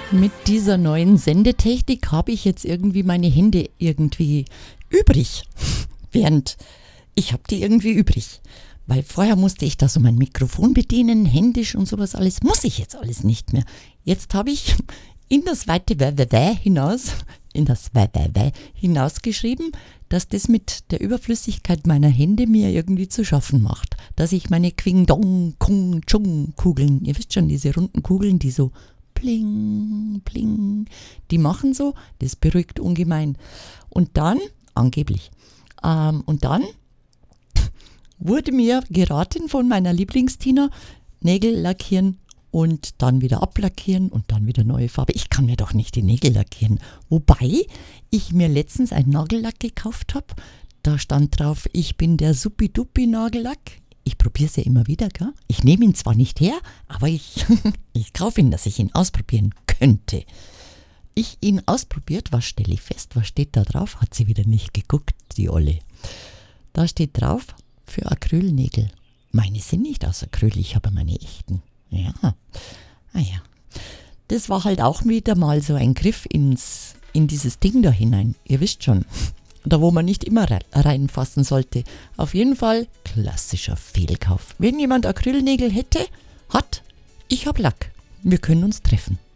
Mit dieser neuen Sendetechnik habe ich jetzt irgendwie meine Hände irgendwie übrig. Ich habe die irgendwie übrig. Weil vorher musste ich da so mein Mikrofon bedienen, händisch und sowas alles. Muss ich jetzt alles nicht mehr. Jetzt habe ich in das weite hinausgeschrieben, dass das mit der Überflüssigkeit meiner Hände mir irgendwie zu schaffen macht. Dass ich meine Quing-Dong-Kung-Chung-Kugeln, ihr wisst schon, diese runden Kugeln, die so pling, pling, die machen so, das beruhigt ungemein. Und dann, angeblich, wurde mir geraten von meiner Lieblingstina, Nägel lackieren und dann wieder ablackieren und dann wieder neue Farbe. Ich kann mir doch nicht die Nägel lackieren. Wobei ich mir letztens einen Nagellack gekauft habe. Da stand drauf, ich bin der Supi-Dupi-Nagellack. Ich probiere es ja immer wieder, gell? Ich nehme ihn zwar nicht her, aber ich kaufe ihn, dass ich ihn ausprobieren könnte. Ich ihn ausprobiert, was stelle ich fest? Was steht da drauf? Hat sie wieder nicht geguckt, die Olle. Da steht drauf, für Acrylnägel. Meine sind nicht aus Acryl, ich habe meine echten. Ja, das war halt auch wieder mal so ein Griff in dieses Ding da hinein. Ihr wisst schon, da wo man nicht immer reinfassen sollte. Auf jeden Fall klassischer Fehlkauf. Wenn jemand Acrylnägel hat, ich habe Lack. Wir können uns treffen.